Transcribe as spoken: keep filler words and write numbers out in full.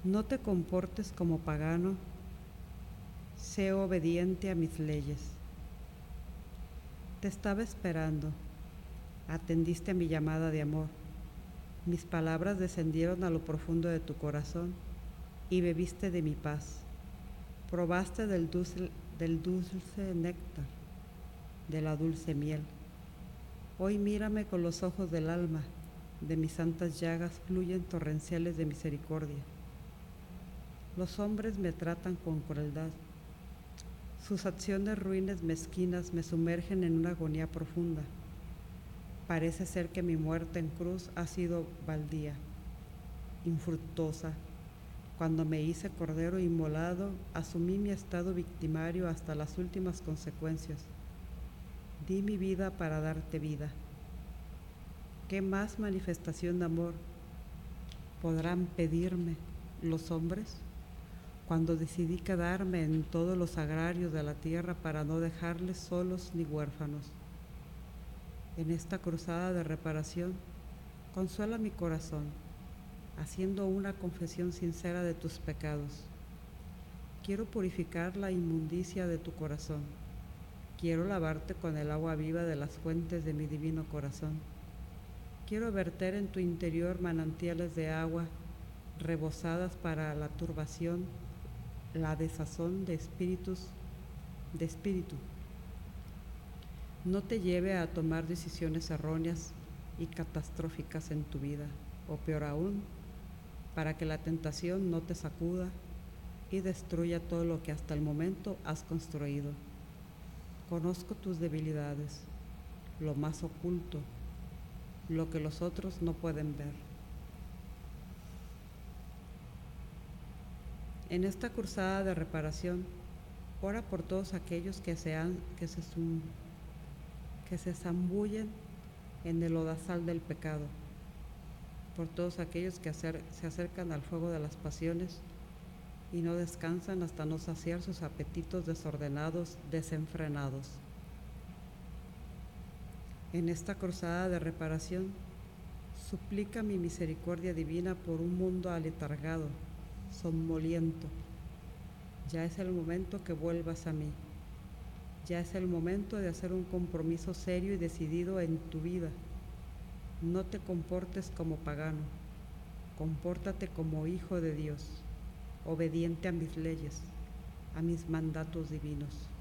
No te comportes como pagano, sé obediente a mis leyes. Te estaba esperando, atendiste a mi llamada de amor. Mis palabras descendieron a lo profundo de tu corazón y bebiste de mi paz. Probaste del dulce, del dulce néctar, de la dulce miel. Hoy mírame con los ojos del alma, de mis santas llagas fluyen torrenciales de misericordia. Los hombres me tratan con crueldad. Sus acciones ruines mezquinas me sumergen en una agonía profunda. Parece ser que mi muerte en cruz ha sido baldía, infructuosa. Cuando me hice cordero inmolado, asumí mi estado victimario hasta las últimas consecuencias. Di mi vida para darte vida. ¿Qué más manifestación de amor podrán pedirme los hombres? Cuando decidí quedarme en todos los agrarios de la tierra para no dejarles solos ni huérfanos. En esta cruzada de reparación, consuela mi corazón, haciendo una confesión sincera de tus pecados. Quiero purificar la inmundicia de tu corazón. Quiero lavarte con el agua viva de las fuentes de mi divino corazón. Quiero verter en tu interior manantiales de agua rebosadas para la turbación, la desazón de espíritus, de espíritu. No te lleve a tomar decisiones erróneas y catastróficas en tu vida, o peor aún, para que la tentación no te sacuda y destruya todo lo que hasta el momento has construido. Conozco tus debilidades, lo más oculto, lo que los otros no pueden ver. En esta cruzada de reparación, ora por todos aquellos que se, han, que se, que se zambullen en el lodazal del pecado, por todos aquellos que acer, se acercan al fuego de las pasiones y no descansan hasta no saciar sus apetitos desordenados, desenfrenados. En esta cruzada de reparación, suplica mi misericordia divina por un mundo aletargado, somnoliento. Ya es el momento que vuelvas a mí. Ya es el momento de hacer un compromiso serio y decidido en tu vida. No te comportes como pagano, compórtate como hijo de Dios, obediente a mis leyes, a mis mandatos divinos.